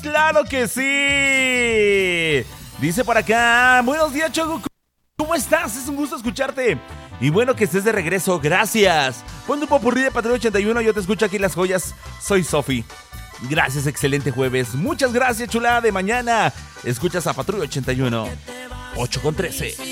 ¡Claro que sí! Dice por acá, buenos días, Choco. ¿Cómo estás? Es un gusto escucharte. Y bueno que estés de regreso, gracias. Pon tu popurrí de Patrulla 81, yo te escucho aquí en Las Joyas. Soy Sofi. Gracias, excelente jueves. Muchas gracias, chulada de mañana. Escuchas a Patrulla 81, 8:13.